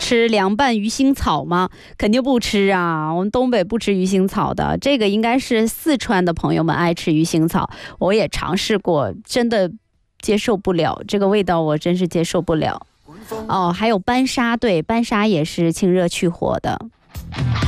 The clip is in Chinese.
吃凉拌鱼腥草吗？肯定不吃啊，我们东北不吃鱼腥草的。这个应该是四川的朋友们爱吃鱼腥草，我也尝试过，真的接受不了这个味道，我真是接受不了。哦，还有班沙，对，班沙也是清热去火的。